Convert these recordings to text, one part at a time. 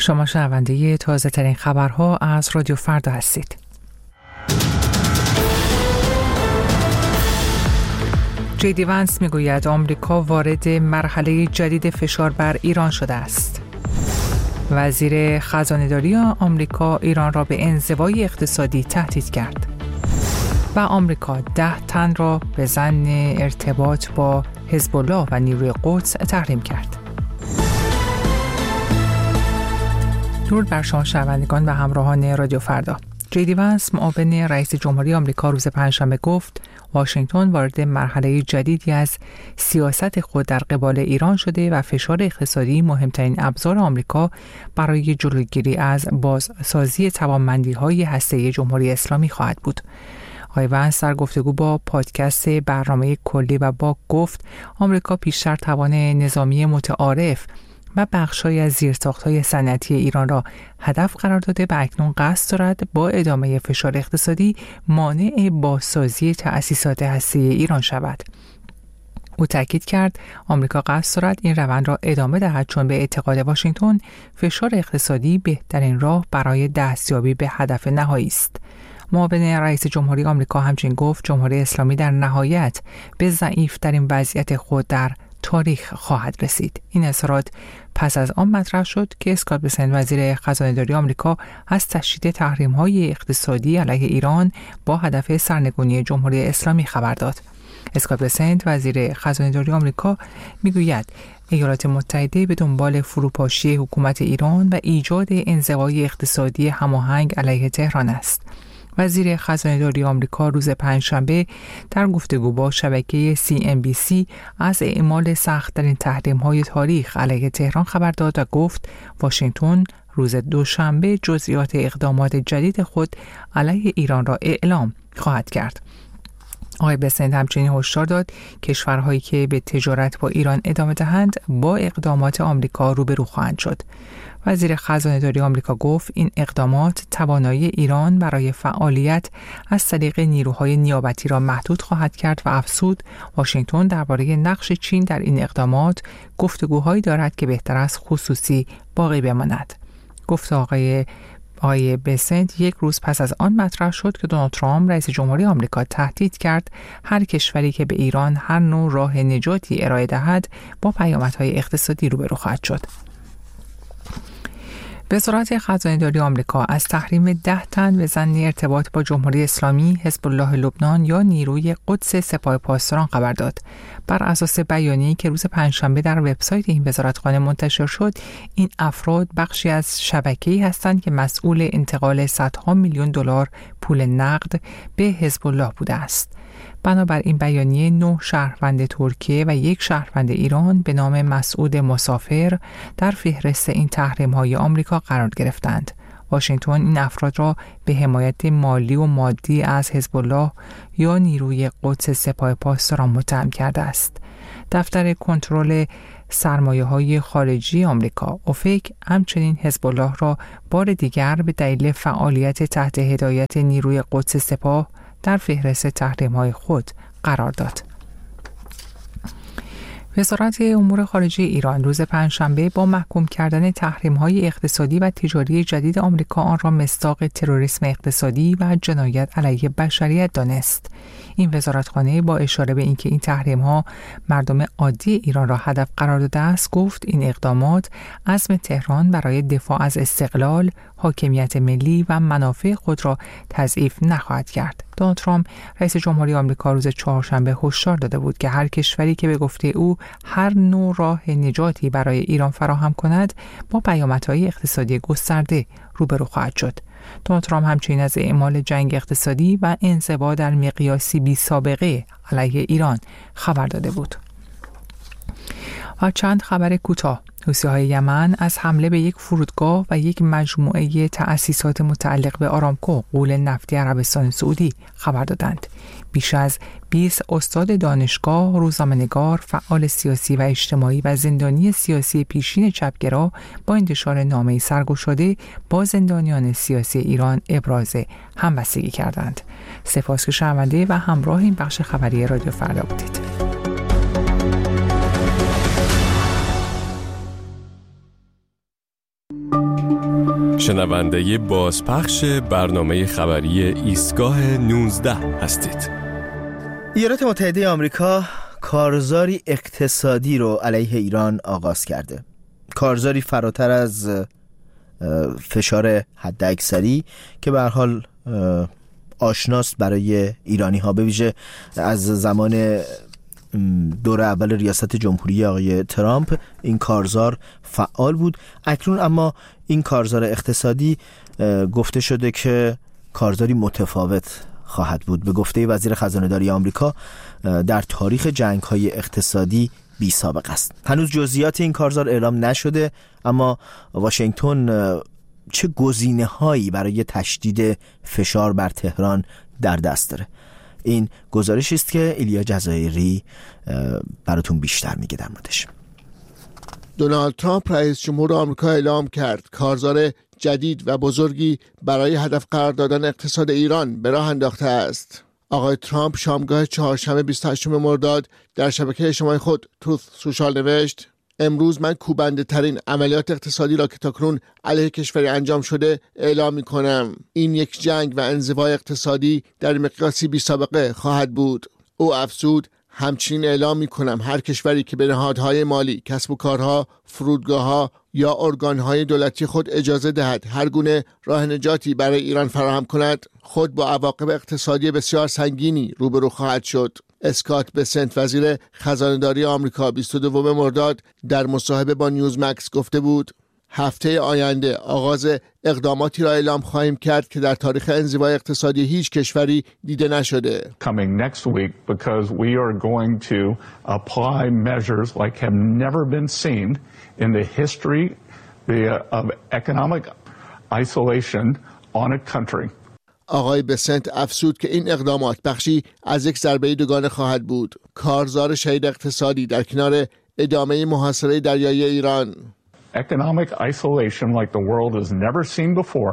شما شنونده تازه ترین خبرها از رادیو فردا هستید. جی وانس میگوید آمریکا وارد مرحله جدید فشار بر ایران شده است. وزیر خزانه‌داری آمریکا ایران را به انزوای اقتصادی تهدید کرد. و آمریکا 10 تن را به ظن ارتباط با حزب الله و نیروی قدس تحریم کرد. درود بر شما شنوندگان و همراهان رادیو فردا. جی وانس معاون رئیس جمهوری آمریکا روز پنجشنبه گفت واشنگتن وارد مرحله جدیدی از سیاست خود در قبال ایران شده و فشار اقتصادی مهمترین ابزار آمریکا برای جلوگیری از بازسازی توانمندی‌های هسته‌ای جمهوری اسلامی خواهد بود. آقای وانس در گفتگو با پادکست برنامه کلی و باک گفت آمریکا پیشتر توان نظامی متعارف و بخش‌های از زیرساخت‌های صنعتی ایران را هدف قرار داده و اکنون قصد دارد با ادامه فشار اقتصادی مانع بازسازی تأسیسات هسته‌ای ایران شود. او تاکید کرد آمریکا قصد دارد این روند را ادامه دهد چون به اعتقاد واشنگتن فشار اقتصادی بهترین راه برای دستیابی به هدف نهایی است. معاون رئیس جمهوری آمریکا همچنین گفت جمهوری اسلامی در نهایت به ضعیف‌ترین وضعیت خود در تاریخ خواهد رسید. این اظهارات پس از آن مطرح شد که اسکات بسنت وزیر خزانه‌داری آمریکا از تشدید تحریم‌های اقتصادی علیه ایران با هدف سرنگونی جمهوری اسلامی خبر داد. اسکات بسنت وزیر خزانه‌داری آمریکا میگوید ایالات متحده به دنبال فروپاشی حکومت ایران و ایجاد انزوای اقتصادی هماهنگ علیه تهران است. وزیر خزانه‌داری آمریکا روز پنجشنبه در گفتگو با شبکه CNBC از اعمال سخت‌ترین تحریم‌های تاریخ علیه تهران خبر داد و گفت واشنگتن روز دوشنبه جزئیات اقدامات جدید خود علیه ایران را اعلام خواهد کرد. آقای بسنت همچنین هشدار داد کشورهایی که به تجارت با ایران ادامه دهند با اقدامات آمریکا روبرو خواهند شد. وزیر خزانه‌داری آمریکا گفت این اقدامات توانایی ایران برای فعالیت از طریق نیروهای نیابتی را محدود خواهد کرد و افزود واشنگتن درباره نقش چین در این اقدامات گفتگوهایی دارد که بهتر است خصوصی باقی بماند. گفت آقای بسنت یک روز پس از آن مطرح شد که دونالد ترامپ رئیس جمهوری آمریکا تهدید کرد هر کشوری که به ایران هر نوع راه نجاتی ارائه دهد با پیامدهای اقتصادی روبرو خواهد شد. وزارت خزانه‌داری آمریکا از تحریم 10 تن به ظن ارتباط با جمهوری اسلامی، حزب الله لبنان یا نیروی قدس سپاه پاسداران خبر داد. بر اساس بیانیه‌ای که روز پنجشنبه در وبسایت این وزارتخانه منتشر شد، این افراد بخشی از شبکه‌ای هستند که مسئول انتقال صدها میلیون دلار پول نقد به حزب الله بوده است. بنابر این بیانیه 9 شهروند ترکیه و 1 شهروند ایران به نام مسعود مسافر در فهرست این تحریم‌های آمریکا قرار گرفتند. واشنگتن این افراد را به حمایت مالی و مادی از حزب الله یا نیروی قدس سپاه پاسداران متهم کرده است. دفتر کنترل سرمایه‌های خارجی آمریکا اوفک همچنین حزب الله را بار دیگر به دلیل فعالیت تحت هدایت نیروی قدس سپاه در فهرست تحریم‌های خود قرار داد. وزارت امور خارجه ایران روز پنجشنبه با محکوم کردن تحریم‌های اقتصادی و تجاری جدید آمریکا آن را مصداق تروریسم اقتصادی و جنایت علیه بشریت دانست. این وزارتخانه با اشاره به اینکه این تحریم‌ها مردم عادی ایران را هدف قرار داده است گفت این اقدامات عزم تهران برای دفاع از استقلال، حاکمیت ملی و منافع خود را تضعیف نخواهد کرد. دونالد ترامپ رئیس جمهوری آمریکا روز چهارشنبه هشدار داده بود که هر کشوری که به گفته او هر نوع راه نجاتی برای ایران فراهم کند با پیامدهای اقتصادی گسترده روبرو خواهد شد. دونالد ترامپ همچنین از اعمال جنگ اقتصادی و انزوا در مقیاسی بی سابقه علیه ایران خبر داده بود. و چند خبر کوتاه. حوثی‌های یمن از حمله به یک فرودگاه و یک مجموعه تأسیسات متعلق به آرامکو غول نفتی عربستان سعودی خبر دادند. بیش از 20 استاد دانشگاه، روزنامه‌نگار، فعال سیاسی و اجتماعی و زندانی سیاسی پیشین چپگرا با انتشار نامه‌ای سرگشاده با زندانیان سیاسی ایران ابراز همبستگی کردند. سپاس که شنونده و همراه این بخش خبری رادیو فردا بودید. شنونده بازپخش برنامه خبری ایستگاه 19 هستید. ایالات متحده آمریکا کارزاری اقتصادی رو علیه ایران آغاز کرده. کارزاری فراتر از فشار حداکثری که به هر حال آشناست برای ایرانی ها، به ویژه از زمان دور اول ریاست جمهوری آقای ترامپ این کارزار فعال بود. اکنون اما این کارزار اقتصادی گفته شده که کارزاری متفاوت خواهد بود. به گفته وزیر خزانه داری آمریکا در تاریخ جنگ‌های اقتصادی بی سابقه است. هنوز جزئیات این کارزار اعلام نشده، اما واشنگتن چه گزینه‌هایی برای تشدید فشار بر تهران در دست داره؟ این گزارشی است که ایلیا جزایری براتون بیشتر میگه در موردش. دونالد ترامپ رئیس جمهور آمریکا اعلام کرد کارزار جدید و بزرگی برای هدف قرار دادن اقتصاد ایران به راه انداخته است. آقای ترامپ شامگاه چهارشنبه 28 مرداد در شبکه اجتماعی خود تروث سوشال نوشت: امروز من کوبنده ترین عملیات اقتصادی را که تاکنون علیه کشوری انجام شده اعلام می کنم. این یک جنگ و انزوای اقتصادی در مقیاسی بی سابقه خواهد بود. او افزود: همچنین اعلام می کنم هر کشوری که به نهادهای مالی، کسب و کارها، فرودگاه‌ها یا ارگان‌های دولتی خود اجازه دهد هر گونه راه نجاتی برای ایران فراهم کند، خود با عواقب اقتصادی بسیار سنگینی روبرو خواهد شد. اسکات بسنت وزیر خزانه‌داری آمریکا 22 مرداد در مصاحبه با نیوزمکس گفته بود: هفته آینده آغاز اقداماتی را اعلام خواهیم کرد که در تاریخ انزوای اقتصادی هیچ کشوری دیده نشده. Coming next week because we are going to apply measures like have never been seen in the history of economic isolation on a country. آقای بسنت افزود که این اقدامات بخشی از یک ضربه دوگانه خواهد بود. کارزار شدید اقتصادی در کنار ادامه محاصره دریایی ایران. Economic isolation like the world has never seen before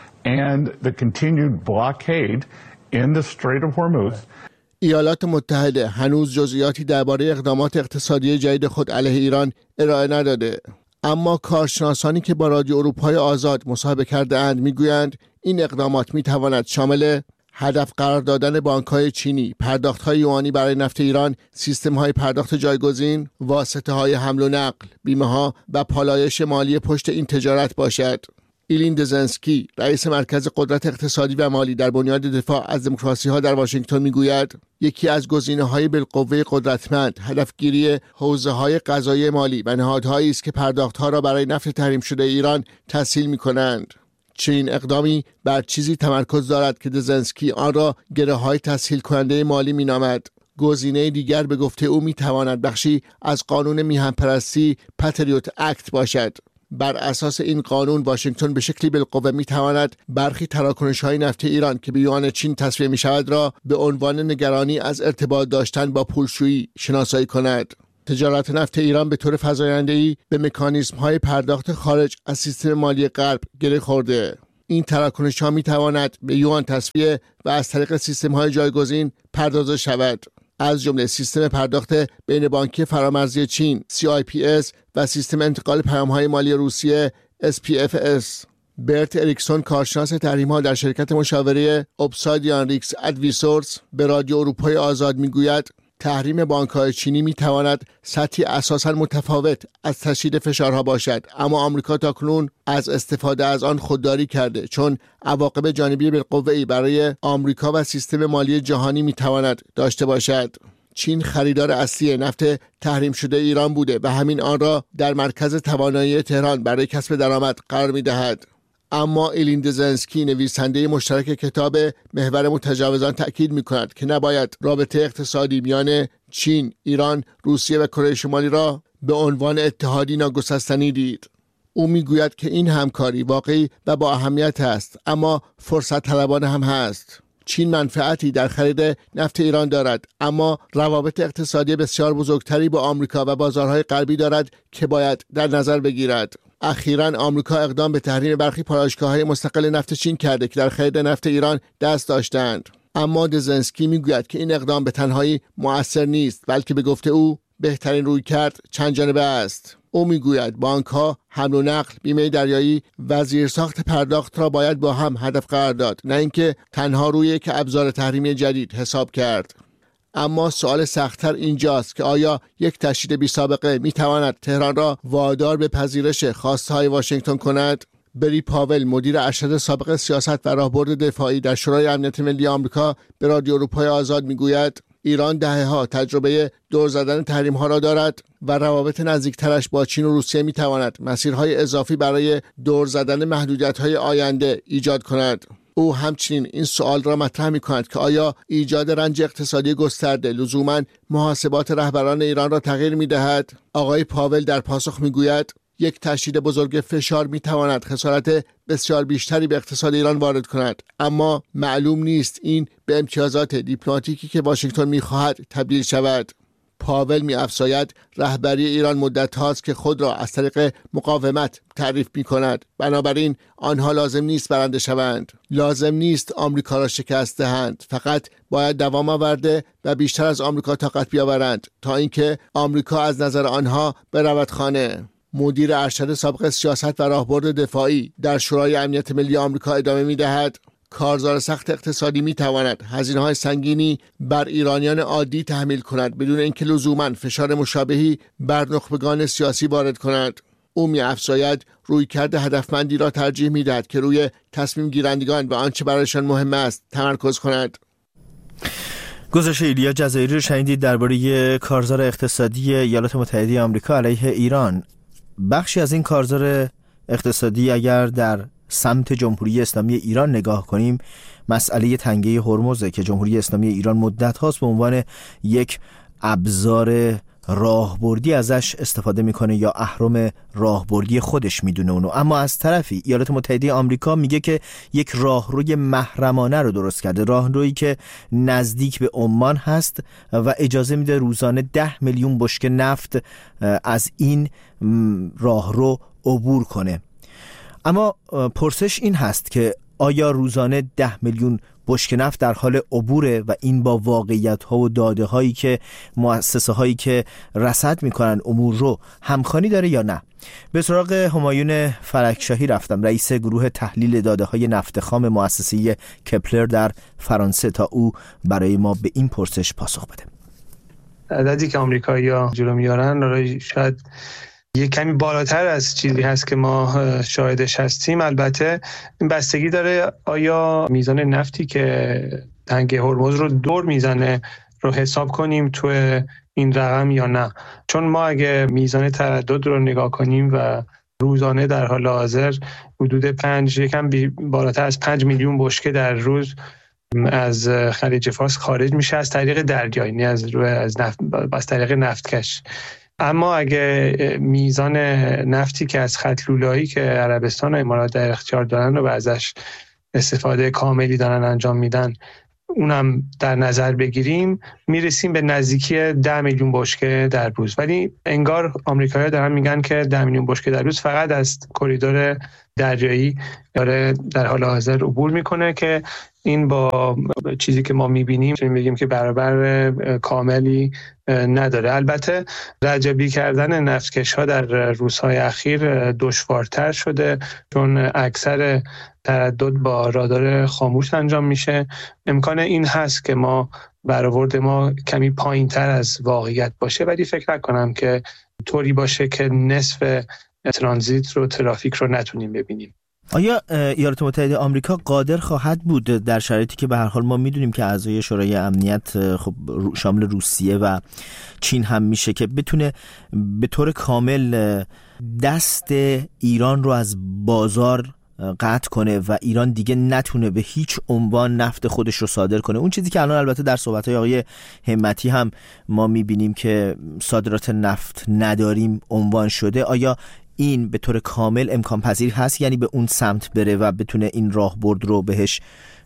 and the continued blockade in the Strait of Hormuz. ایالات متحده هنوز جزئیاتی درباره اقدامات اقتصادی جدید خود علیه ایران ارائه نداده، اما کارشناسانی که با رادیو اروپای آزاد مصاحبه کرده اند میگویند این اقدامات میتواند شامل هدف قرار دادن بانک‌های چینی، پرداخت‌های یوانی برای نفت ایران، سیستم‌های پرداخت جایگزین، واسطه‌های حمل و نقل، بیمه‌ها و پالایش مالی پشت این تجارت باشد. ایلین دزنسکی رئیس مرکز قدرت اقتصادی و مالی در بنیاد دفاع از دموکراسی‌ها در واشنگتن میگوید یکی از گزینه‌های بالقوه قدرتمند هدفگیری حوزه‌های قضایی مالی و نهادهایی است که پرداخت‌ها را برای نفت تحریم شده ایران تسهیل می‌کنند. چنین اقدامی بر چیزی تمرکز دارد که دزنسکی آن را گره‌های تسهیل کننده مالی می‌نامد. گزینه دیگر به گفته او می‌تواند بخشی از قانون میهن‌پرستی پاتریوت اکت باشد. بر اساس این قانون واشنگتن به شکلی بالقوه می‌تواند برخی تراکنش‌های نفت ایران که به یوان چین تصفیه می‌شود را به عنوان نگرانی از ارتباط داشتن با پولشویی شناسایی کند. تجارت نفت ایران به طور فزاینده‌ای به مکانیزم‌های پرداخت خارج از سیستم مالی غرب گره خورده. این تراکنش‌ها می‌تواند به یوان تصفیه و از طریق سیستم‌های جایگزین پرداخت شود، از جمله سیستم پرداخت بین بانکی فرامرزی چین CIPS و سیستم انتقال پیام‌های مالی روسیه SPFS. برت اریکسون کارشناس تحریم‌ها در شرکت مشاوره اوبسایدیان ریکس ادویسورس به رادیو اروپای آزاد می‌گوید تحریم بانک‌های چینی می‌تواند سطحی اساساً متفاوت از تشدید فشارها باشد، اما آمریکا تاکنون از استفاده از آن خودداری کرده، چون عواقب جانبی بالقوه‌ای برای آمریکا و سیستم مالی جهانی می‌تواند داشته باشد. چین خریدار اصلی نفت تحریم شده ایران بوده و همین آن را در مرکز توانایی تهران برای کسب درآمد قرار می‌دهد. اما ایلین دزنسکی نویسنده مشترک کتاب محور متجاوزان تأکید می‌کند که نباید رابطه اقتصادی میان چین، ایران، روسیه و کره شمالی را به عنوان اتحادی ناگسستنی دید. او میگوید که این همکاری واقعی و با اهمیت است، اما فرصت طلبانه هم هست. چین منفعتی در خرید نفت ایران دارد، اما روابط اقتصادی بسیار بزرگتری با آمریکا و بازارهای غربی دارد که باید در نظر بگیرد. اخیراً آمریکا اقدام به تحریم برخی پالایشگاه‌های مستقل نفت چین کرده که در خرید نفت ایران دست داشتند. اما دزنسکی میگوید که این اقدام به تنهایی مؤثر نیست، بلکه به گفته او بهترین رویکرد چند جانبه است. او میگوید بانک‌ها، حمل و نقل، بیمه دریایی، وزیرساخت پرداخت را باید با هم هدف قرار داد، نه اینکه تنها روی یک ابزار تحریمی جدید حساب کرد. اما سوال سخت‌تر اینجاست که آیا یک تشدید بی‌سابقه می‌تواند تهران را وادار به پذیرش خواست‌های واشنگتن کند؟ بری پاول، مدیر ارشد سابق سیاست و راهبرد دفاعی در شورای امنیت ملی آمریکا، به رادیو اروپای آزاد میگوید ایران دهه‌ها تجربه دور زدن تحریم‌ها را دارد و روابط نزدیکترش با چین و روسیه می‌تواند مسیرهای اضافی برای دور زدن محدودیت‌های آینده ایجاد کند. او همچنین این سوال را مطرح می‌کند که آیا ایجاد رنج اقتصادی گسترده لزوماً محاسبات رهبران ایران را تغییر می‌دهد؟ آقای پاول در پاسخ می‌گوید یک تشدید بزرگ فشار می‌تواند خسارت بسیار بیشتری به اقتصاد ایران وارد کند، اما معلوم نیست این به امتیازات دیپلماتیکی که واشنگتن می‌خواهد تبدیل شود. پاول می‌افزاید رهبری ایران مدت هاست که خود را از طریق مقاومت تعریف می‌کند، بنابراین آنها لازم نیست برنده شوند، لازم نیست آمریکا را شکست دهند، فقط باید دوام آورده و بیشتر از آمریکا طاقت بیاورند تا اینکه آمریکا از نظر آنها برود خانه. مدیر ارشد سابق سیاست و راهبرد دفاعی در شورای امنیت ملی آمریکا ادامه می‌دهد کارزار سخت اقتصادی می‌تواند هزینه‌های سنگینی بر ایرانیان عادی تحمیل کند بدون اینکه لزوماً فشار مشابهی بر نخبگان سیاسی وارد کند. او می‌افزاید رویکرد هدفمندی را ترجیح می‌دهد که روی تصمیم گیرندگان و آنچه برایشان مهم است تمرکز کند. گزارش ایلیا جزایری رو شنیدید درباره کارزار اقتصادی ایالات متحده آمریکا علیه ایران. بخشی از این کارزار اقتصادی اگر در سمت جمهوری اسلامی ایران نگاه کنیم، مسئله تنگه هرمزه که جمهوری اسلامی ایران مدت هاست به عنوان یک ابزار راهبردی ازش استفاده میکنه یا اهرم راهبردی خودش میدونه اونو، اما از طرفی ایالات متحده آمریکا میگه که یک راهروی محرمانه رو درست کرده، راهرویی که نزدیک به عمان هست و اجازه میده روزانه 10 میلیون بشکه نفت از این راهرو عبور کنه. اما پرسش این هست که آیا روزانه 10 میلیون بشکه نفت در حال عبوره و این با واقعیت ها و داده هایی که مؤسسه هایی که رصد میکنن امور رو همخوانی داره یا نه؟ به سراغ همایون فلکشاهی رفتم، رئیس گروه تحلیل داده های نفت خام مؤسسه کپلر در فرانسه، تا او برای ما به این پرسش پاسخ بده. عددی که آمریکایی‌ها جلو میارن شاید یه کمی بالاتر از چیزی هست که ما شاهدش هستیم. البته این بستگی داره آیا میزان نفتی که تنگه هرمز رو دور میزنه رو حساب کنیم تو این رقم یا نه. چون ما اگه میزان تردد رو نگاه کنیم و روزانه در حال حاضر حدود 5 یکم بالاتر از 5 میلیون بشکه در روز از خلیج فارس خارج میشه از طریق دریا، یعنی از طریق نفتکش. اما اگه میزان نفتی که از خط لولایی که عربستان و امارات در اختیار دارن و ازش استفاده کاملی دارن انجام میدن اونم در نظر بگیریم، میرسیم به نزدیکی 10 میلیون بشکه در روز. ولی انگار آمریکایی‌ها دارن میگن که 10 میلیون بشکه در روز فقط از کریدور دریایی داره در حال حاضر عبور میکنه، که این با چیزی که ما میبینیم میگیم که برابر کاملی نداره. البته رجبی کردن نفتکش ها در روزهای اخیر دشوارتر شده چون اکثر تردد با رادار خاموش انجام میشه. امکان این هست که ما برآورد ما کمی پایین تر از واقعیت باشه، ولی فکر نکنم که طوری باشه که نصف ترانزیت رو، ترافیک رو نتونیم ببینیم. آیا ایالات متحده آمریکا قادر خواهد بود در شرایطی که به هر حال ما میدونیم که اعضای شورای امنیت خب شامل روسیه و چین هم میشه، که بتونه به طور کامل دست ایران رو از بازار قطع کنه و ایران دیگه نتونه به هیچ عنوان نفت خودش رو صادر کنه؟ اون چیزی که الان البته در صحبت‌های آقای همتی هم ما میبینیم که صادرات نفت نداریم عنوان شده، آیا این به طور کامل امکان پذیر هست، یعنی به اون سمت بره و بتونه این راهبرد رو بهش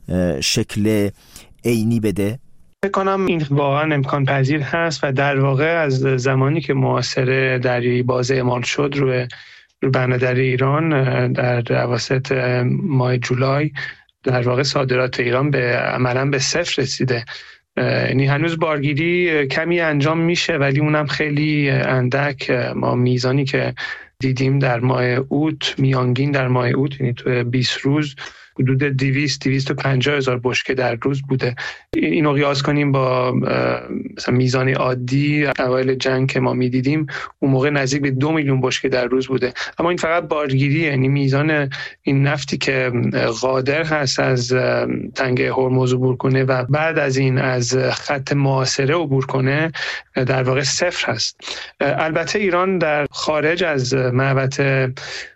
شکل عینی بده؟ فکر کنم این واقعا امکان پذیر هست و در واقع از زمانی که محاصره دریایی باز اعمال شد روی بندر ایران در اواسط ماه جولای، در واقع صادرات ایران عملاً به صفر رسیده. یعنی هنوز بارگیری کمی انجام میشه ولی اونم خیلی اندک. ما میزانی که دیدیم در ماه اوت، میانگین در ماه اوت، یعنی تو 20 روز حدود 200-250 هزار بشکه در روز بوده. اینو قیاس کنیم با مثلا میزان عادی اوایل جنگ که ما میدیدیم، اون موقع نزدیک به 2 میلیون بشکه در روز بوده. اما این فقط بارگیری، یعنی میزان این نفتی که قادر هست از تنگه هرمز عبور کنه و بعد از این از خط محاصره عبور کنه در واقع صفر هست. البته ایران در خارج از محوطه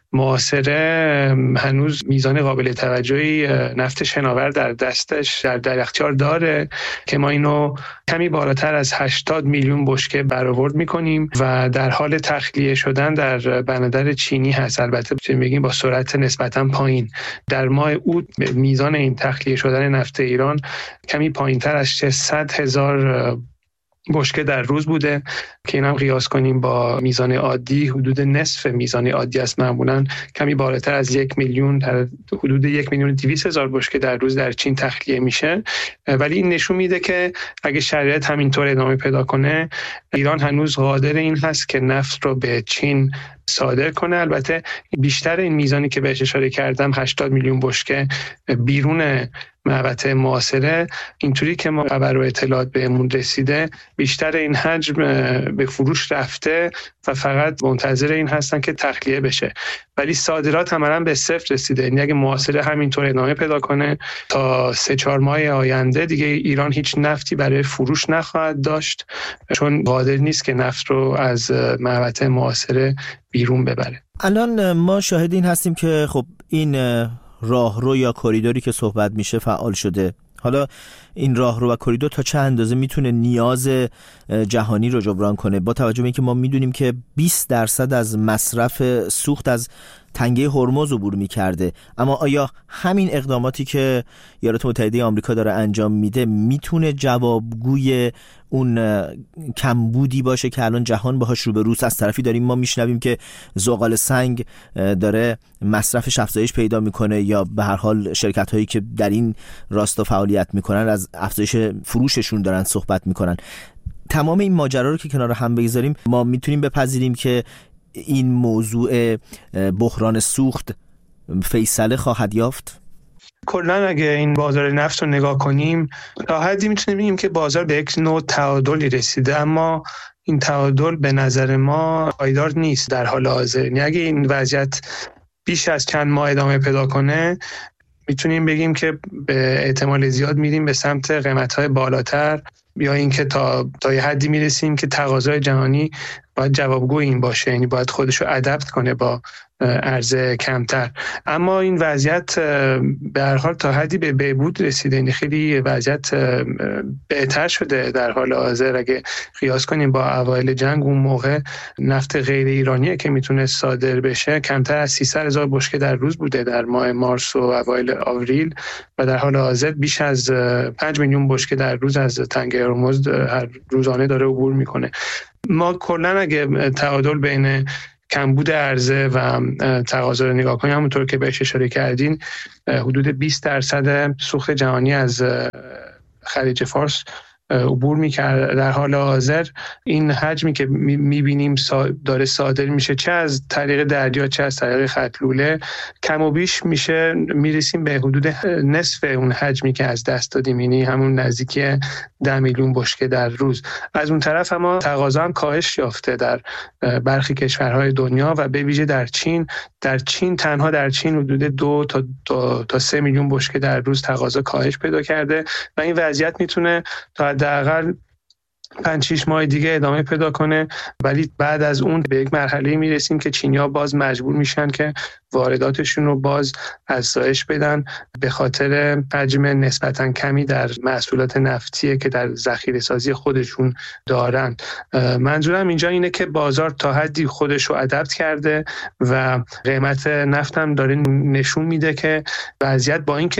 محاصره هنوز میزان قابل توجهی نفت شناور در دستش در اختیار داره که ما اینو کمی بالاتر از 80 میلیون بشکه برآورد میکنیم و در حال تخلیه شدن در بندر چینی هست. البته بگیم با سرعت نسبتا پایین. در ماه اوت میزان این تخلیه شدن نفت ایران کمی پایینتر از 100,000 بشکه در روز بوده که اینم قیاس کنیم با میزان عادی، حدود نصف میزان عادی است. معمولا کمی بالاتر از 1 میلیون، در حدود 1,200,000 بشکه در روز در چین تخلیه میشه. ولی این نشون میده که اگه شرایط همینطور ادامه پیدا کنه، ایران هنوز قادر این هست که نفت رو به چین صادر کنه. البته بیشتر این میزانی که بهش اشاره کردم 80 میلیون بشکه بیرون محوطه محاصره، اینطوری که ما خبر و اطلاعات بهمون رسیده، بیشتر این حجم به فروش رفته و فقط منتظر این هستن که تخلیه بشه. ولی صادرات عملاً به صفر رسیده. یعنی اگه محاصره همینطور ادامه پیدا کنه تا 3-4 ماه آینده دیگه ایران هیچ نفتی برای فروش نخواهد داشت، چون قادر نیست که نفت رو از محوطه محاصره بیرون ببره. الان ما شاهد این هستیم که خب این راهرو یا کریدوری که صحبت میشه فعال شده. حالا این راهرو و کریدور تا چه اندازه میتونه نیاز جهانی رو جبران کنه، با توجه به اینکه ما میدونیم که 20% از مصرف سوخت از تنگه هرمز عبور میکرده، اما آیا همین اقداماتی که ایالات متحده آمریکا داره انجام میده میتونه جوابگوی اون کمبودی باشه که الان جهان باهاش روبروست؟ از طرفی داریم ما میشنویم که زغال سنگ داره مصرفش افزایش پیدا میکنه، یا به هر حال شرکت هایی که در این راستا فعالیت میکنن از افزایش فروششون دارن صحبت میکنن. تمام این ماجرا رو که کنار هم بگذاریم، ما میتونیم بپذیریم که این موضوع بحران سوخت فیصله خواهد یافت؟ کلاً اگه این بازار نفت رو نگاه کنیم تا حدی میتونیم بگیم که بازار به یک نوع تعادلی رسیده، اما این تعادل به نظر ما پایدار نیست در حال حاضر. یعنی اگه این وضعیت بیش از چند ماه ادامه پیدا کنه، میتونیم بگیم که به احتمال زیاد میریم به سمت قیمت‌های بالاتر، یا اینکه تا یه حدی میرسیم که تقاضای جهانی باید جوابگو این باشه، یعنی باید خودشو ادپت کنه با عرضه کمتر. اما این وضعیت به هر حال تا حدی به بهبود رسیده، یعنی خیلی وضعیت بهتر شده در حال حاضر. اگه قیاس کنیم با اوایل جنگ، اون موقع نفت غیر ایرانیه که میتونه صادر بشه کمتر از 300,000 بشکه در روز بوده در ماه مارس و اوایل آوریل، و در حال حاضر بیش از 5 میلیون بشکه در روز از تنگه هرمز هر روزانه داره عبور میکنه. ما کلاً اگه تعادل بین کمبود عرضه و تقاضا رو نگاه کنیم، همونطور که بهش اشاره کردین، حدود 20% سوخت جهانی از خلیج فارس عبور میکرد. در حال حاضر این حجمی که میبینیم داره صادر میشه، چه از طریق دریا چه از طریق خط لوله، کم و بیش میرسیم به حدود نصف اون حجمی که از دست دادیم، یعنی همون نزدیکی 10 میلیون بشکه در روز. از اون طرف اما تقاضا هم کاهش یافته در برخی کشورهای دنیا و به ویژه در چین. تنها در چین حدود 2 تا 3 میلیون بشکه در روز تقاضا کاهش پیدا کرده و این وضعیت میتونه تا حداقل 5-6 ماه دیگه ادامه پیدا کنه. ولی بعد از اون به یک مرحله میرسیم که چینی‌ها باز مجبور میشن که وارداتشون رو باز افزایش بدن به خاطر حجم نسبتاً کمی در محصولات نفتیه که در ذخیره سازی خودشون دارن. منظورم اینجا اینه که بازار تا حدی خودش رو ادپت کرده و قیمت نفت هم داره نشون میده که وضعیت با اینکه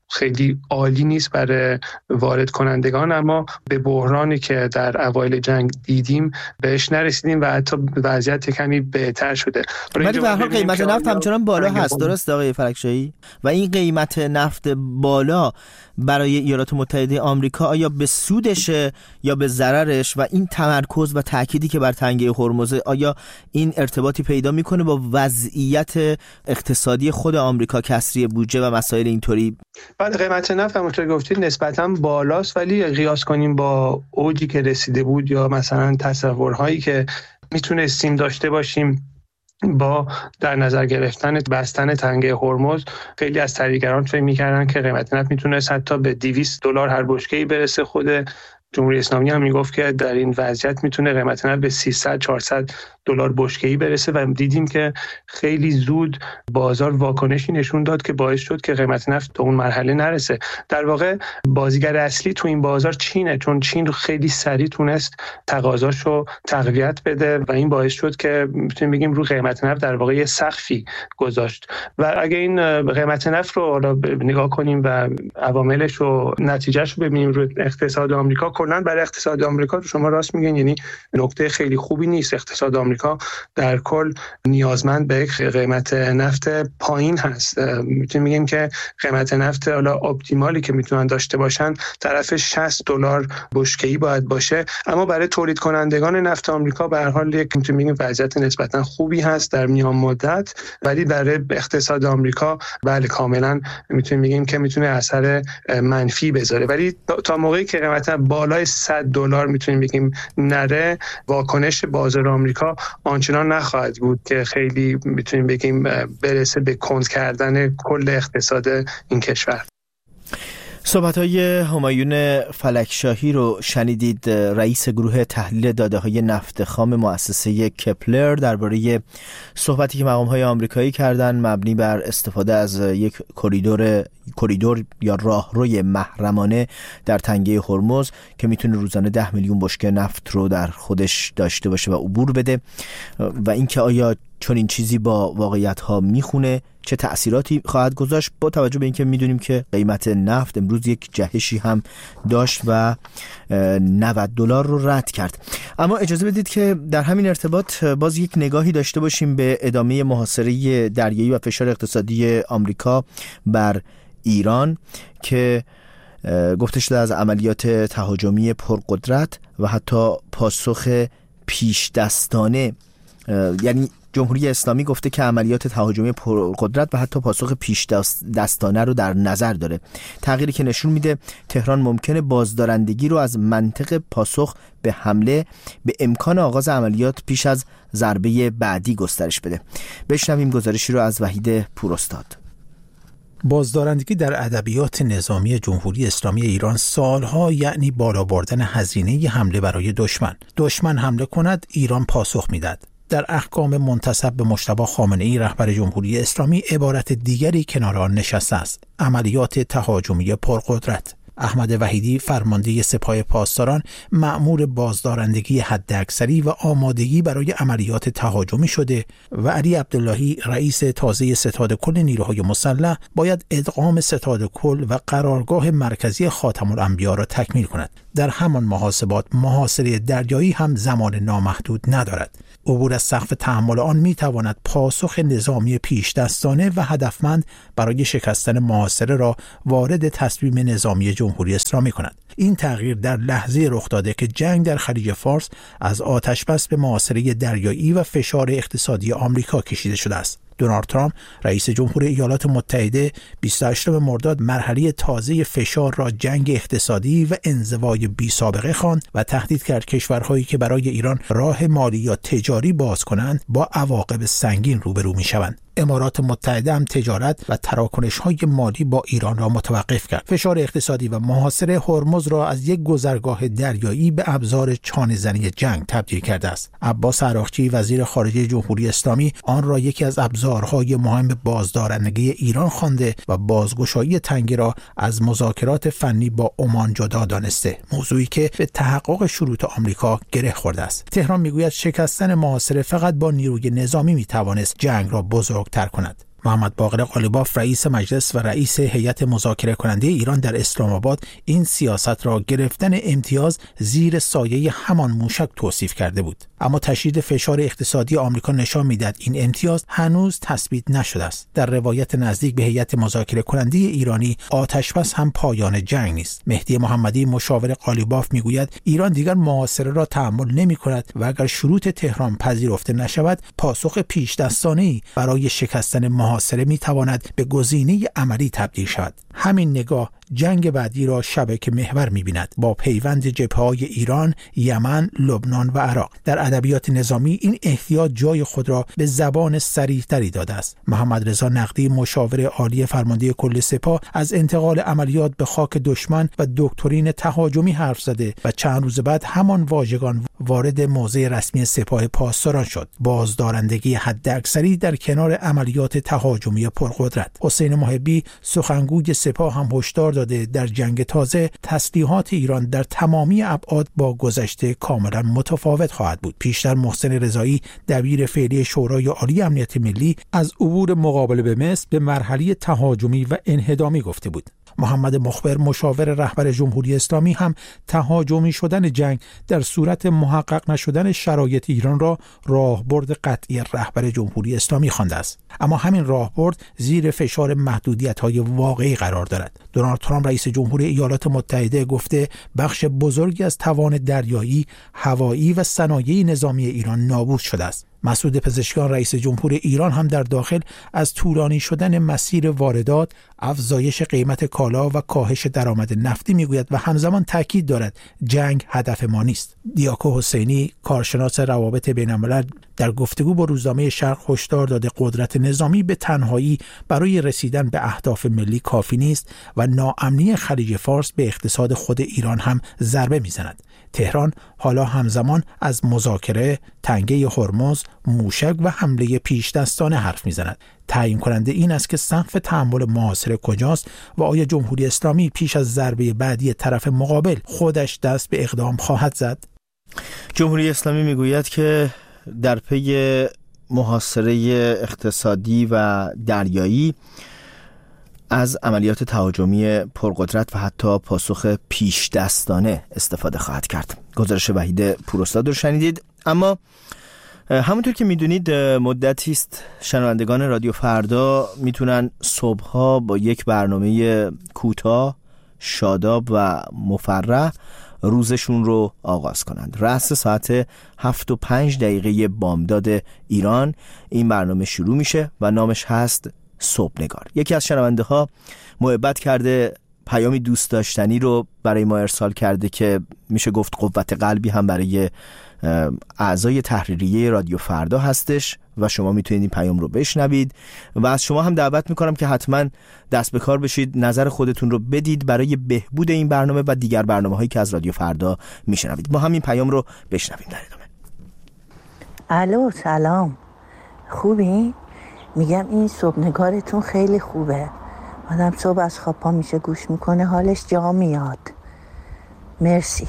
خیلی عالی نیست برای وارد کنندگان، اما به بحرانی که در اوایل جنگ دیدیم بهش نرسیدیم و حتی وضعیت کمی بهتر شده. ولی به هر حال قیمت نفت همچنان بالا هست، درست آقای فلکشاهی؟ و این قیمت نفت بالا برای ایالات متحده آمریکا آیا به سودشه یا به ضررش؟ و این تمرکز و تأکیدی که بر تنگه هرمز، آیا این ارتباطی پیدا میکنه با وضعیت اقتصادی خود آمریکا، کسری بودجه و مسائل اینطوری؟ بعد قیمت نفت همونطور گفتید نسبتاً بالاست، ولی قیاس کنیم با اوجی که رسیده بود یا مثلا تصورهایی که میتونستیم داشته باشیم با در نظر گرفتن بستن تنگه هرمز، خیلی از تحلیلگران فکر می‌کردن که قیمت نفت میتونه حتی به $200 هر بشکه‌ای برسه. خود جمهوری اسلامی هم میگفت که در این وضعیت میتونه قیمت نفت به $300-400 بشکه‌ای برسه و دیدیم که خیلی زود بازار واکنشی نشون داد که باعث شد که قیمت نفت به اون مرحله نرسه. در واقع بازیگر اصلی تو این بازار چینه، چون چین خیلی سریع تونست تقاضاشو تقویت بده و این باعث شد که میتونیم بگیم رو قیمت نفت در واقع یه سقفی گذاشت. و اگه این قیمت نفت رو نگاه کنیم و عواملش و نتیجهش رو ببینیم رو اقتصاد آمریکا، کلا برای اقتصاد آمریکا شما راست میگین، یعنی نکته خیلی خوبی نیست. اقتصاد آمریکا در کل نیازمند به قیمت نفت پایین هست. میتونیم بگیم که قیمت نفت حالا اپتیمالی که میتونن داشته باشن طرف $60 بشکه‌ای باید باشه، اما برای تولید کنندگان نفت آمریکا به هر حال یک میتونیم بگیم وضعیت نسبتا خوبی هست در میان مدت، ولی برای اقتصاد آمریکا بله کاملا میتونیم بگیم که میتونه اثر منفی بذاره. ولی تا موقعی که قیمت بالای $100 میتونیم بگیم نره، واکنش بازار آمریکا آنچنان نخواهد بود که خیلی میتونیم بگیم برسه به کند کردن کل اقتصاد این کشور. صحبت‌های همایون فلکشاهی رو شنیدید، رئیس گروه تحلیل داده‌های نفت خام مؤسسه کپلر، درباره صحبتی که مقام‌های آمریکایی کردن مبنی بر استفاده از یک کوریدور یا راهروی محرمانه در تنگه هرمز که میتونه روزانه 10 میلیون بشکه نفت رو در خودش داشته باشه و عبور بده، و اینکه آیا چون این چیزی با واقعیت‌ها میخونه، چه تأثیراتی خواهد گذاشت، با توجه به اینکه میدونیم که قیمت نفت امروز یک جهشی هم داشت و $90 رو رد کرد. اما اجازه بدید که در همین ارتباط باز یک نگاهی داشته باشیم به ادامه محاصره دریایی و فشار اقتصادی آمریکا بر ایران که گفته شده از عملیات تهاجمی پرقدرت و حتی پاسخ پیش دستانه، یعنی جمهوری اسلامی گفته که عملیات تهاجمی پرقدرت و حتی پاسخ پیش دستانه رو در نظر داره، تغییری که نشون میده تهران ممکنه بازدارندگی رو از منطق پاسخ به حمله به امکان آغاز عملیات پیش از ضربه بعدی گسترش بده. بشنویم گزارشی رو از وحید پوراستاد. بازدارندگی در ادبیات نظامی جمهوری اسلامی ایران سالها یعنی بالا بردن هزینه حمله برای دشمن حمله کند ایران پاسخ میداد. در احکام منتسب به مجتبی خامنه‌ای رهبر جمهوری اسلامی عبارت دیگری کنار آن نشسته است: عملیات تهاجمی پرقدرت. احمد وحیدی فرمانده سپاه پاسداران مأمور بازدارندگی حداکثری و آمادگی برای عملیات تهاجمی شده و علی عبداللهی رئیس تازه ستاد کل نیروهای مسلح باید ادغام ستاد کل و قرارگاه مرکزی خاتم الانبیا را تکمیل کند. در همان محاسبات محاصره دریایی هم زمان نامحدود ندارد. عبور از سقف تحمل آن میتواند پاسخ نظامی پیش دستانه و هدفمند برای شکستن محاصره را وارد تصمیم نظامی جمهوری اسلامی کند. این تغییر در لحظه رخ داده که جنگ در خلیج فارس از آتشبس به محاصره دریایی و فشار اقتصادی آمریکا کشیده شده است. دونالد ترامپ رئیس جمهور ایالات متحده 28 مرداد مرحله تازه فشار را جنگ اقتصادی و انزوای بی سابقه خواند و تهدید کرد کشورهایی که برای ایران راه مالی یا تجاری باز کنند با عواقب سنگین روبرو می‌شوند. امارات متحده هم تجارت و تراکنش‌های مالی با ایران را متوقف کرد. فشار اقتصادی و محاصره هرمز را از یک گذرگاه دریایی به ابزار چانه‌زنی جنگ تبدیل کرده است. عباس عراقچی وزیر خارجه جمهوری اسلامی آن را یکی از ابزارهای مهم بازدارندگی ایران خوانده و بازگشایی تنگه را از مذاکرات فنی با عمان جدا دانسته، موضوعی که به تحقق شروط آمریکا گره خورده است. تهران میگوید شکستن محاصره فقط با نیروی نظامی میتوانست جنگ را بزرگتر کند. محمد باقر قالیباف رئیس مجلس و رئیس هیئت مذاکره کننده ایران در اسلام آباد این سیاست را گرفتن امتیاز زیر سایه همان موشک توصیف کرده بود. اما تشدید فشار اقتصادی آمریکا نشان می‌دهد این امتیاز هنوز تثبیت نشده است. در روایت نزدیک به هیئت مذاکره کننده ایرانی آتش‌بس هم پایان جنگ نیست. مهدی محمدی مشاور قالیباف میگوید ایران دیگر محاصره را تحمل نمی‌کند و اگر شروط تهران پذیرفته نشود پاسخ پیش دستانه‌ای برای شکستن محاصره می‌تواند به گزینه عملی تبدیل شود. همین نگاه جنگ بعدی را شبکه محور می‌بیند با پیوند جبهه‌های ایران، یمن، لبنان و عراق. در ادبیات نظامی این احتیاط جای خود را به زبان صریح‌تری داده است. محمد رضا نقدی مشاور عالی فرمانده کل سپاه از انتقال عملیات به خاک دشمن و دکترین تهاجمی حرف زده و چند روز بعد همان واژگان وارد موضع رسمی سپاه پاسداران شد. بازدارندگی حداکثری در کنار عملیات تهاجمی پرقدرت. حسین محبی سخنگوی سپاه هم هشدار داده در جنگ تازه تسلیحات ایران در تمامی ابعاد با گذشته کاملا متفاوت خواهد بود. پیشتر محسن رضایی دبیر فعلی شورای عالی امنیت ملی از عبور مقابله به مصر به مرحله تهاجمی و انهدامی گفته بود. محمد مخبر مشاور رهبر جمهوری اسلامی هم تهاجمی شدن جنگ در صورت محقق نشدن شرایط ایران را راهبرد قطعی رهبر جمهوری اسلامی خوانده است. اما همین راهبرد زیر فشار محدودیت‌های واقعی قرار دارد. دونالد ترامپ رئیس جمهور ایالات متحده گفته بخش بزرگی از توان دریایی، هوایی و صنایع نظامی ایران نابود شده است. مسعود پزشکیان رئیس جمهور ایران هم در داخل از طولانی شدن مسیر واردات، افزایش قیمت کالا و کاهش درآمد نفتی میگوید و همزمان تاکید دارد جنگ هدف ما نیست. دیاکو حسینی کارشناس روابط بین‌الملل در گفتگو با روزنامه شرق هشدار داده قدرت نظامی به تنهایی برای رسیدن به اهداف ملی کافی نیست و ناامنی خلیج فارس به اقتصاد خود ایران هم ضربه میزند. تهران حالا همزمان از مذاکره، تنگه هرمز، موشک و حمله پیش دستانه حرف میزند. تعیین کننده این است که سقف تحمل محاصره کجاست و آیا جمهوری اسلامی پیش از ضربه بعدی طرف مقابل خودش دست به اقدام خواهد زد؟ جمهوری اسلامی میگوید که در پی محاصره اقتصادی و دریایی از عملیات تهاجمی پرقدرت و حتی پاسخ پیش دستانه استفاده خواهد کرد. گزارش وحید پوراستاد رو شنیدید. اما همونطور که میدونید مدتی است شنوندگان رادیو فردا میتونن صبحها با یک برنامه کوتاه، شاداب و مفرح روزشون رو آغاز کنند. رأس ساعت 7:05 بامداد ایران این برنامه شروع میشه و نامش هست صبحنگار. یکی از شنونده ها محبت کرده پیامی دوست داشتنی رو برای ما ارسال کرده که میشه گفت قوت قلبی هم برای اعضای تحریریه رادیو فردا هستش و شما میتونید این پیام رو بشنوید و از شما هم دعوت میکنم که حتما دست به کار بشید، نظر خودتون رو بدید برای بهبود این برنامه و دیگر برنامه هایی که از رادیو فردا میشنوید. ما همین پیام رو بشنویم در ادامه. الو سلام، خوبی؟ میگم این صبحنگارتون خیلی خوبه. آدم صبح از خواب پا میشه گوش میکنه حالش جا میاد. مرسی.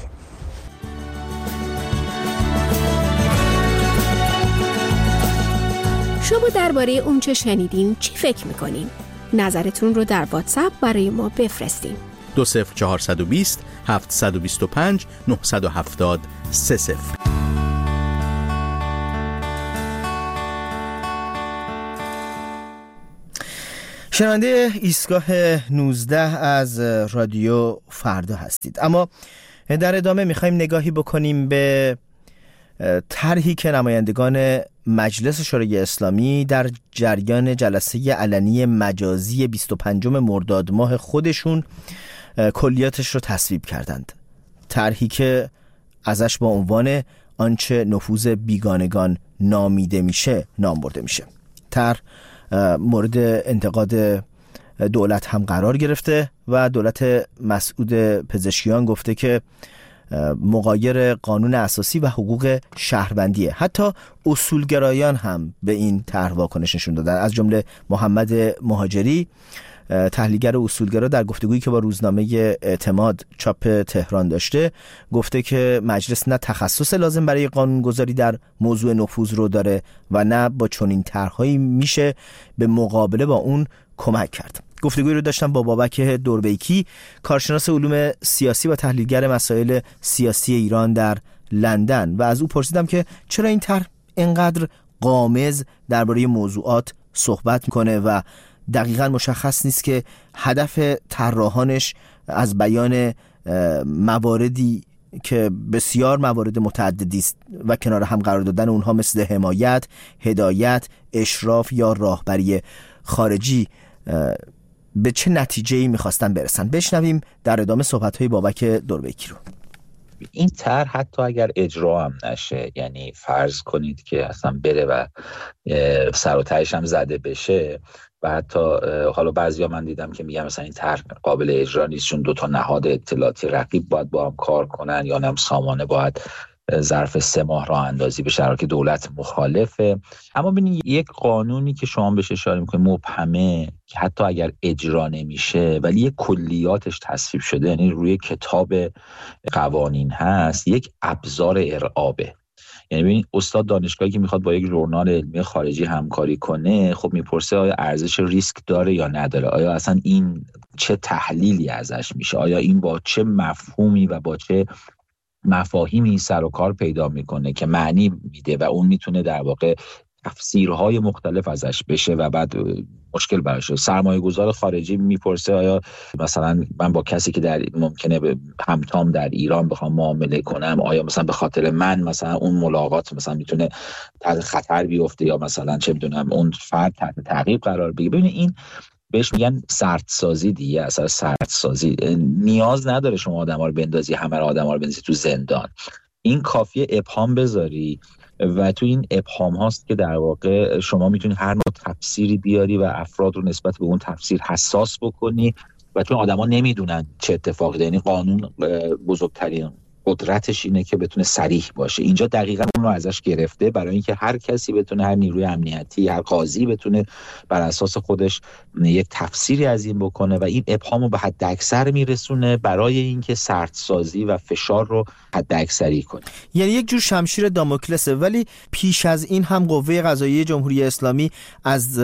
شما درباره اون چه شنیدین چی فکر میکنین؟ نظرتون رو در واتساپ برای ما بفرستین. 20420 725 970 30. شنونده ایستگاه 19 از رادیو فردا هستید. اما در ادامه میخوایم نگاهی بکنیم به طرحی که نمایندگان مجلس شورای اسلامی در جریان جلسه علنی مجازی 25 مرداد ماه خودشون کلیاتش رو تصویب کردند. طرحی که ازش با عنوان آنچه نفوذ بیگانگان نامیده میشه نام برده میشه. طرح مورد انتقاد دولت هم قرار گرفته و دولت مسعود پزشکیان گفته که مغایر قانون اساسی و حقوق شهروندیه. حتی اصولگرایان هم به این طرح واکنش نشون دادن، از جمله محمد مهاجری تحلیلگر اصولگرا در گفتگویی که با روزنامه اعتماد چاپ تهران داشته گفته که مجلس نه تخصص لازم برای قانونگذاری در موضوع نفوذ رو داره و نه با چنین طرح‌هایی میشه به مقابله با اون کمک کرد. گفتگویی رو داشتم با بابک دوربیکی، کارشناس علوم سیاسی و تحلیلگر مسائل سیاسی ایران در لندن، و از او پرسیدم که چرا این طرح اینقدر غامض درباره موضوعات صحبت میکنه و دقیقاً مشخص نیست که هدف طراحانش از بیان مواردی که بسیار موارد متعددی است و کنار هم قرار دادن اونها مثل حمایت، هدایت، اشراف یا راهبری خارجی به چه نتیجه‌ای می‌خواستن برسن. بشنویم در ادامه صحبت‌های بابک دوربیکی رو. این طرح حتی اگر اجرا هم نشه، یعنی فرض کنید که اصلا بره و سر و تهش هم زده بشه و حتی حالا بعضیا من دیدم که میگم مثلا این طرح قابل اجرا نیست چون 2 نهاد اطلاعاتی رقیب باید با هم کار کنن یا هم سامانه باید ظرف 3 ماه راه اندازی بشه که دولت مخالفه. اما ببینید یک قانونی که شما بهش اشاره میکنید مبهمه که حتی اگر اجرا نمیشه ولی یک کلیاتش تصویب شده، یعنی روی کتاب قوانین هست، یک ابزار ارعابه. یعنی ببینید استاد دانشگاهی که میخواد با یک ژورنال علمی خارجی همکاری کنه، خب میپرسه آیا ارزش ریسک داره یا نداره، آیا اصلا این چه تحلیلی ازش میشه، آیا این با چه مفهومی و با چه مفاهیمی سر و کار پیدا میکنه که معنی میده و اون میتونه در واقع تفسیرهای مختلف ازش بشه و بعد مشکل براشه. سرمایه گذار خارجی میپرسه آیا مثلا من با کسی که در ممکنه همتام در ایران بخوام معامله کنم، آیا مثلا به خاطر من مثلا اون ملاقات مثلا میتونه تحت خطر بیفته یا مثلا چه میدونم اون فرد تحت تعقیب قرار بگیره. ببینید این بهش میگن سردسازی دیگه، اصلا سردسازی نیاز نداره شما آدم‌ها رو بندازی، همه آدم‌ها رو بندازی تو زندان. این کافیه ابهام بذاری و تو این ابهام هاست که در واقع شما میتونی هر نوع تفسیری بیاری و افراد رو نسبت به اون تفسیر حساس بکنی و چون آدما نمیدونن چه اتفاقی، یعنی قانون بزرگترین قدرتش اینه که بتونه صریح باشه. اینجا دقیقاً اون رو ازش گرفته برای اینکه هر کسی بتونه، هر نیروی امنیتی، هر قاضی بتونه بر اساس خودش یک تفسیری از این بکنه و این ابهام رو به حد اکثر میرسونه برای اینکه سردسازی و فشار رو حد اکثری کنه. یعنی یک جور شمشیر داموکلسه. ولی پیش از این هم قوه قضاییه جمهوری اسلامی از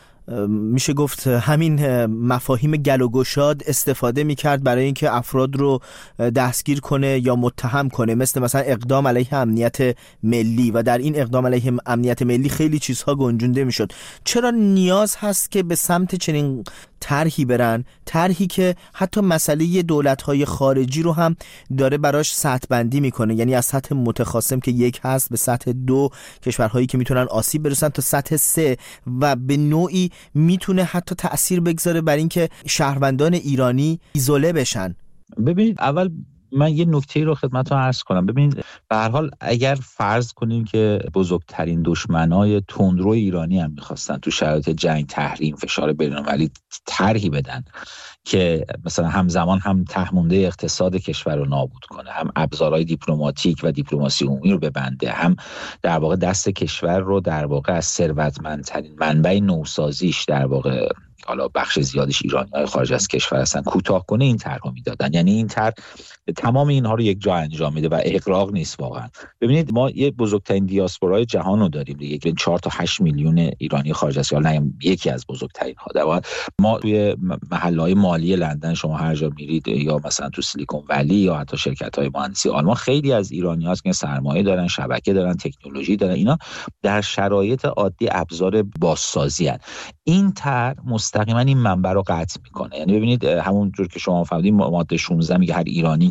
میشه گفت همین مفاهیم گل و گشاد استفاده میکرد برای اینکه افراد رو دستگیر کنه یا متهم کنه، مثلا اقدام علیه امنیت ملی، و در این اقدام علیه امنیت ملی خیلی چیزها گنجونده میشد. چرا نیاز هست که به سمت چنین طرحی برن، طرحی که حتی مسئله دولت‌های خارجی رو هم داره براش سطح بندی میکنه، یعنی از سطح متخاصم که 1 هست به سطح 2 کشورهایی که میتونن آسیب برسن تا سطح 3 و به نوعی میتونه حتی تأثیر بگذاره بر اینکه شهروندان ایرانی ایزوله بشن. ببینید اول من یه نکته رو خدمتتون عرض کنم. ببینید به هر حال اگر فرض کنیم که بزرگترین دشمنای تندرو ایرانی هم می‌خواستن تو شرایط جنگ، تحریم، فشار بین‌المللی طرحی بدن که مثلا همزمان هم تهمونده اقتصاد کشور رو نابود کنه، هم ابزارهای دیپلماتیک و دیپلماسی عمومی رو ببنده، هم در واقع دست کشور رو در واقع از ثروتمندترین منبع نوسازیش در واقع حالا بخش زیادش ایرانی‌های خارج از کشور هستن کوتاه کنه، این طرحو میدادن. یعنی این طرح تمام اینها رو یک جا انجام میده و اغراق نیست واقعا. ببینید ما یه بزرگترین دیاسپورای جهان رو داریم دیگه، بین 4 تا 8 میلیون ایرانی خارج از کشور، نه یکی از بزرگترین ها. ما توی محله‌های مالی لندن شما هر جا میرید یا مثلا تو سیلیکون ولی یا حتی شرکت‌های مهندسی آلمان، خیلی از ایرانی‌ها هستن که سرمایه دارن، شبکه دارن، تکنولوژی دارن، اینا در شرایط عادی ابزار بازسازی ان. این طرح مستقیما این منبع رو قطع میکنه. یعنی ببینید همون جور که شما فهمیدین ماده 16 میگه هر ایرانی